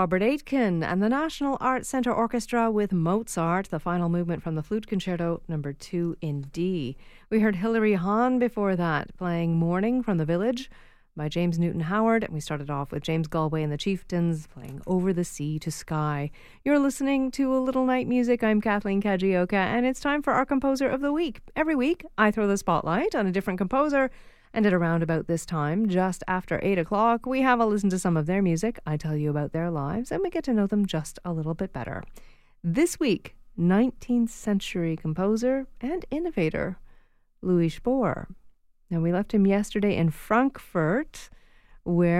Robert Aitken and the National Arts Centre Orchestra with Mozart, the final movement from the Flute Concerto No. 2 in D. We heard Hilary Hahn before that, playing Morning from the Village by James Newton Howard, and we started off with James Galway and the Chieftains playing Over the Sea to Sky. You're listening to A Little Night Music. I'm Kathleen Kajioka, and it's time for our Composer of the Week. Every week, I throw the spotlight on a different composer, and at around about this time, just after 8 o'clock, we have a listen to some of their music. I tell you about their lives, and we get to know them just a little bit better. This week, 19th century composer and innovator, Louis Spohr. Now, we left him yesterday in Frankfurt, where